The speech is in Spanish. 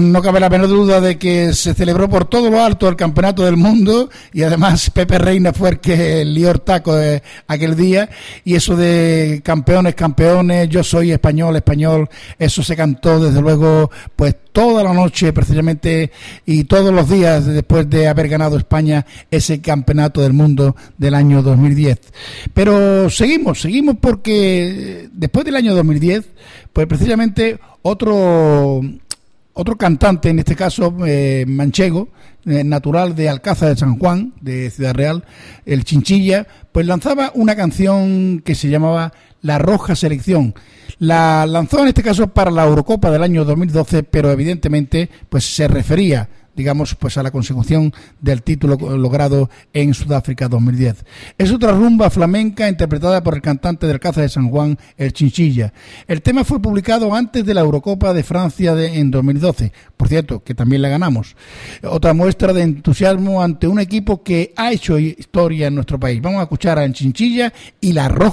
no cabe la menor duda de que se celebró por todo lo alto el Campeonato del Mundo, y además Pepe Reina fue el que lió el taco aquel día, y eso de campeones, yo soy español, eso se cantó desde luego pues toda la noche precisamente y todos los días después de haber ganado España ese Campeonato del Mundo del año 2010. Pero seguimos porque después del año 2010, pues precisamente otro cantante, en este caso manchego, natural de Alcázar de San Juan, de Ciudad Real, el Chinchilla, pues lanzaba una canción que se llamaba La Roja Selección. La lanzó en este caso para la Eurocopa del año 2012, pero evidentemente pues se refería, digamos, pues a la consecución del título logrado en Sudáfrica 2010. Es otra rumba flamenca interpretada por el cantante del Alcázar de San Juan, el Chinchilla. El tema fue publicado antes de la Eurocopa de Francia en 2012, por cierto, que también la ganamos. Otra muestra de entusiasmo ante un equipo que ha hecho historia en nuestro país. Vamos a escuchar a el Chinchilla y La Roja